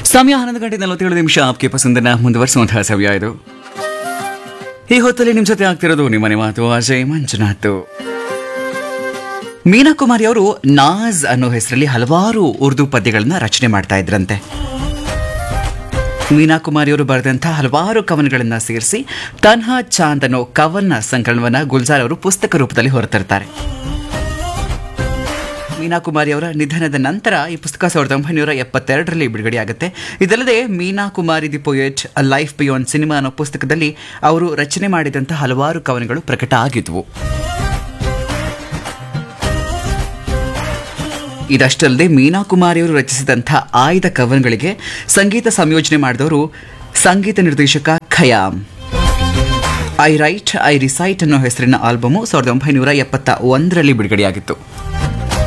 ಸಮಯ 11:47 ಆಪ್ಗೆ ಪಸಂದನ್ನ ಮುಂದುವರಿಸುವಂತಹ ಸಮಯ ಇದು. ಈ ಹೊತ್ತಲ್ಲಿ ನಿಮ್ಮ ಜೊತೆ ಆಗ್ತಿರೋದು ನಿಮ್ಮನೆ ಮಾತು ಅಜಯ್ ಮಂಜುನಾಥ್. ಮೀನಾ ಕುಮಾರಿ ಅವರು ನಾಜ್ ಅನ್ನೋ ಹೆಸರಲ್ಲಿ ಹಲವಾರು ಉರ್ದು ಪದ್ಯಗಳನ್ನ ರಚನೆ ಮಾಡ್ತಾ ಇದ್ರಂತೆ. ಮೀನಾ ಕುಮಾರಿ ಅವರು ಬರೆದಂಥ ಹಲವಾರು ಕವನಗಳನ್ನ ಸೇರಿಸಿ ತನ್ಹಾ ಚಾಂದ್ ಅನ್ನೋ ಕವನ ಸಂಕಲನವನ್ನ ಗುಲ್ಜಾರ್ ಅವರು ಪುಸ್ತಕ ರೂಪದಲ್ಲಿ ಹೊರತರ್ತಾರೆ. ಮೀನಾ ಕುಮಾರಿ ಅವರ ನಿಧನದ ನಂತರ ಈ ಪುಸ್ತಕ 1972ರಲ್ಲಿ ಬಿಡುಗಡೆಯಾಗುತ್ತೆ. ಇದಲ್ಲದೆ ಮೀನಾ ಕುಮಾರಿ the poet a life beyond cinema ಅನ್ನೋ ಪುಸ್ತಕದಲ್ಲಿ ಅವರು ರಚನೆ ಮಾಡಿದಂಥ ಹಲವಾರು ಕವನಗಳು ಪ್ರಕಟ ಆಗಿದ್ವು. ಇದಷ್ಟಲ್ಲದೆ ಮೀನಾ ಕುಮಾರಿ ಅವರು ರಚಿಸಿದಂಥ ಆಯ್ದ ಕವನಗಳಿಗೆ ಸಂಗೀತ ಸಂಯೋಜನೆ ಮಾಡಿದವರು ಸಂಗೀತ ನಿರ್ದೇಶಕ Khayyam. I right I recite ಅನ್ನೋ ಹೆಸರಿನ ಆಲ್ಬಮು 1971ರಲ್ಲಿ ಬಿಡುಗಡೆಯಾಗಿತ್ತು.